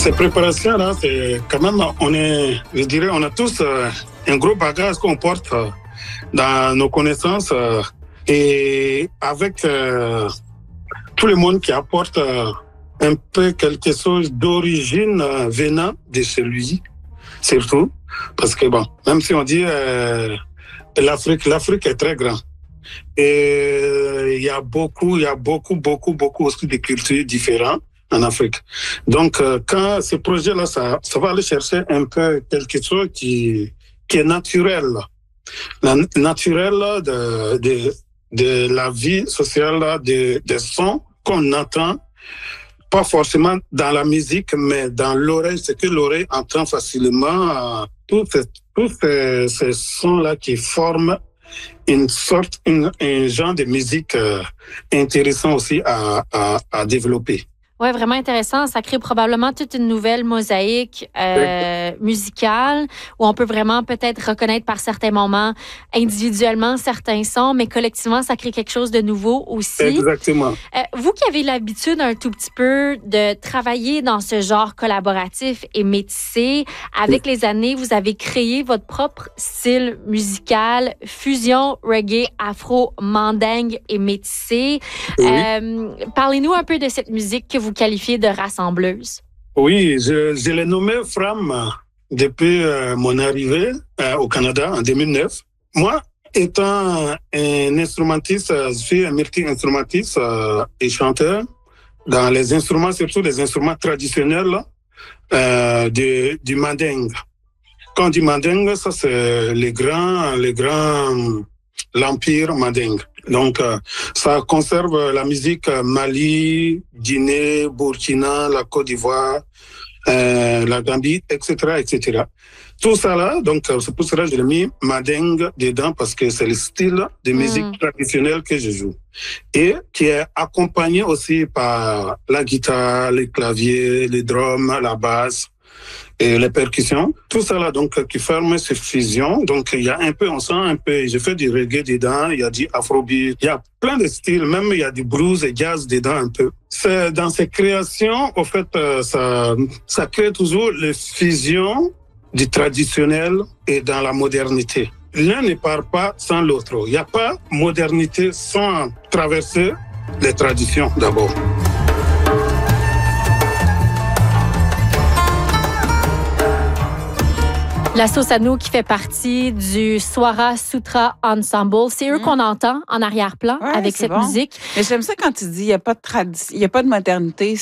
Ces préparations-là, c'est quand même, je dirais, on a tous un gros bagage qu'on porte dans nos connaissances et avec tout le monde qui apporte un peu quelque chose d'origine venant de chez lui, surtout. Parce que bon, même si on dit l'Afrique est très grande. Et il y a beaucoup aussi de cultures différentes en Afrique. Donc, quand ce projet-là, ça va aller chercher un peu quelque chose qui est naturel. Naturel de la vie sociale, des sons qu'on entend, pas forcément dans la musique, mais dans l'oreille, c'est que l'oreille entend facilement tous ces sons-là qui forment un genre de musique intéressant aussi à développer. Oui, vraiment intéressant. Ça crée probablement toute une nouvelle mosaïque musicale où on peut vraiment peut-être reconnaître par certains moments individuellement certains sons, mais collectivement, ça crée quelque chose de nouveau aussi. Exactement. Vous qui avez l'habitude un tout petit peu de travailler dans ce genre collaboratif et métissé, avec les années, vous avez créé votre propre style musical, fusion, reggae, afro, mandingue et métissé. Oui. Parlez-nous un peu de cette musique que vous qualifiez de rassembleuse. Oui, je l'ai nommé Fram depuis mon arrivée au Canada en 2009. Moi, étant un instrumentiste, je suis un multi-instrumentiste et chanteur dans les instruments, surtout les instruments traditionnels du mandingue. Quand on dit mandingue, ça c'est l'empire mandingue. Donc, ça conserve la musique Mali, Guinée, Burkina, la Côte d'Ivoire, la Gambie, etc., etc. Tout ça là, donc c'est pour cela que je l'ai mis mandingue dedans parce que c'est le style de musique traditionnelle que je joue et qui est accompagné aussi par la guitare, les claviers, les drums, la basse et les percussions. Tout ça là, donc, qui forme cette fusion. Donc, il y a un peu, on sent un peu, je fais du reggae dedans, il y a du afrobeat, il y a plein de styles, même il y a du blues et jazz dedans un peu. C'est dans ces créations, au fait, ça crée toujours les fusions du traditionnel et dans la modernité. L'un ne part pas sans l'autre. Il n'y a pas modernité sans traverser les traditions d'abord. La Sauce à nous qui fait partie du Swara Sutra Ensemble. C'est eux qu'on entend en arrière-plan avec cette musique. Mais j'aime ça quand tu dis il n'y a pas de modernité